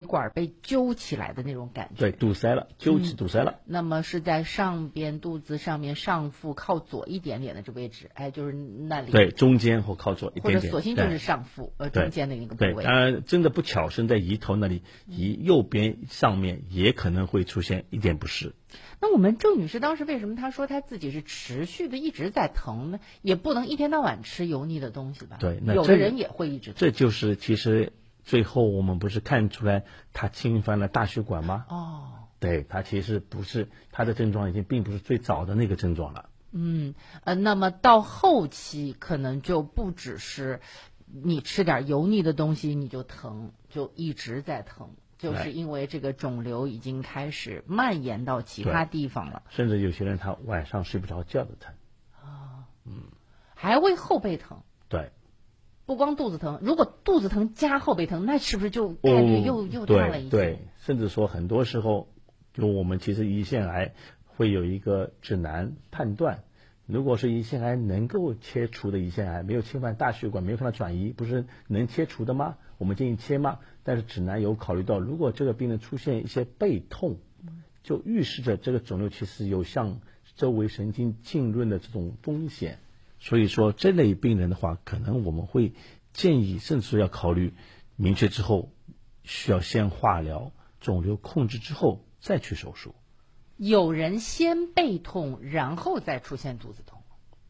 管被揪起来的那种感觉。 对，堵塞了，揪起堵塞了。 那么是在上边肚子上面上腹靠左一点点的这位置，就是那里。 对，中间或靠左一点点， 或者索性就是上腹中间的一个部位。 对，当然真的不巧是在胰头那里，右边上面也可能会出现一点不适。 那我们郑女士当时为什么她说她自己是持续的一直在疼呢？也不能一天到晚吃油腻的东西吧？ 对，那有的人也会一直疼。 这就是其实最后我们不是看出来她侵犯了大血管吗？对，她其实不是，她的症状已经并不是最早的那个症状了。 那么到后期可能就不只是你吃点油腻的东西你就疼，就一直在疼。就是因为这个肿瘤已经开始蔓延到其他地方了， 甚至有些人他晚上睡不着觉的疼还会后背疼。 对， 不光肚子疼，如果肚子疼加后背疼，那是不是就概率又大了一些？ 对，甚至说很多时候，就我们其实胰腺癌会有一个指南判断，如果是胰腺癌能够切除的胰腺癌，没有侵犯大血管，没有看到转移，不是能切除的吗？我们建议切吗？但是指南有考虑到，如果这个病人出现一些背痛，就预示着这个肿瘤其实有向周围神经浸润的这种风险。所以说这类病人的话，可能我们会建议，甚至说要考虑明确之后需要先化疗，肿瘤控制之后再去手术。 有人先背痛然后再出现肚子痛？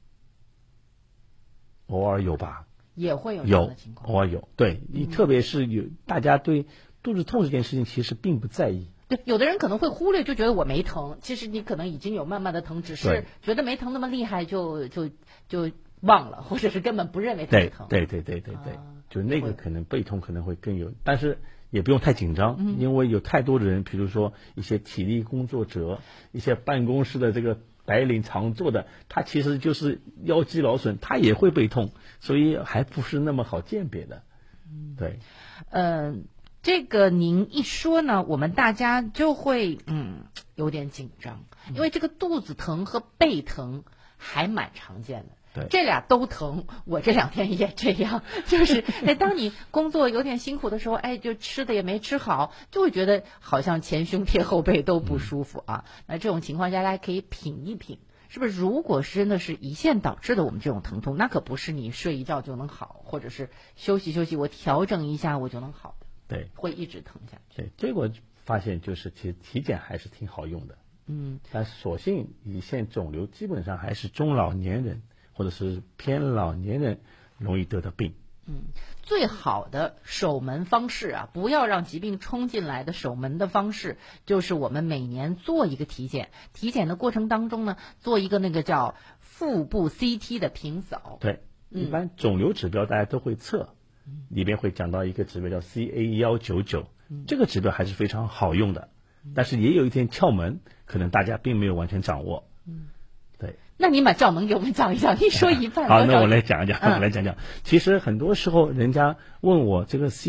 偶尔有吧， 也会有这样的情况， 偶尔有。对，特别是大家对肚子痛这件事情其实并不在意。 对，有的人可能会忽略，就觉得我没疼，其实你可能已经有慢慢的疼，只是觉得没疼那么厉害就忘了，或者是根本不认为它疼。 对，就那个可能背痛可能会更有，但是也不用太紧张，因为有太多的人，比如说一些体力工作者，一些办公室的这个白领常做的，他其实就是腰肌劳损，他也会背痛，所以还不是那么好鉴别的。对， 这个您一说呢，我们大家就会有点紧张，因为这个肚子疼和背疼还蛮常见的。 对， 这俩都疼，我这2天也这样，就是当你工作有点辛苦的时候，就吃的也没吃好，就会觉得好像前胸贴后背都不舒服啊。那这种情况下，大家可以品一品，是不是？如果是真的是胰腺导致的我们这种疼痛，那可不是你睡一觉就能好，或者是休息休息，我调整一下我就能好的。 对， 会一直疼下去。 对，这个我发现就是其实体检还是挺好用的。但所幸胰腺肿瘤基本上还是中老年人或者是偏老年人容易得的病。 最好的守门方式啊，不要让疾病冲进来的守门的方式，就是我们每年做一个体检。体检的过程当中呢，做一个那个叫腹部 CT 的平扫。 对，一般肿瘤指标大家都会测，里边会讲到一个指标叫 CA199，这个指标还是非常好用的，但是也有一点窍门，可能大家并没有完全掌握。对， 那你把窍门给我们讲一讲，你说一半。 好，那我来讲一讲，其实很多时候人家问我这个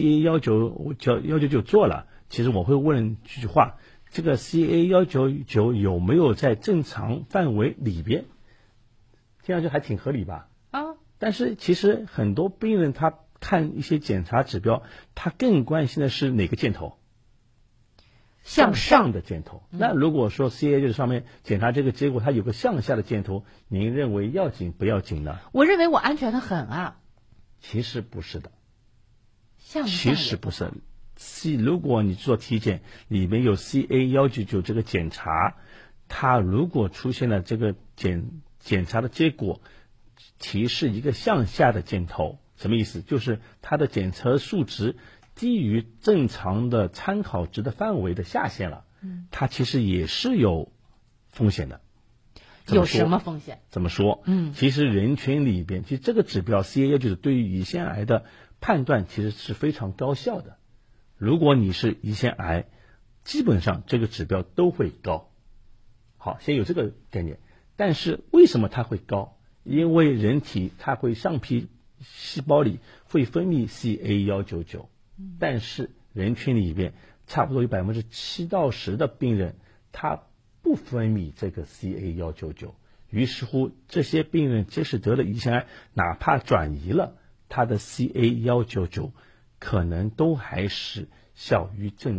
CA199做了，其实我会问句话，这个 CA199有没有在正常范围里边？听上去还挺合理吧？但是其实很多病人他看一些检查指标，他更关心的是哪个箭头？向上的箭头。那如果说 CA 就是上面检查这个结果它有个向下的箭头，您认为要紧不要紧呢？ 我认为我安全的很啊。 其实不是的， 其实不是。 如果你做体检里面有 CA199这个检查，它如果出现了这个检查的结果提示一个向下的箭头，什么意思？就是它的检测数值低于正常的参考值的范围的下限了，它其实也是有风险的。 有什么风险？ 怎么说？其实人群里边，其实这个指标 CA199对于胰腺癌的判断其实是非常高效的。如果你是胰腺癌，基本上这个指标都会高。好，先有这个概念。但是为什么它会高？因为人体它会上皮细胞里会分泌 CA199，但是人群里边差不多有7%到10%的病人他不分泌这个 CA199，于是乎这些病人即使得了胰腺癌，哪怕转移了，他的 CA199可能都还是小于正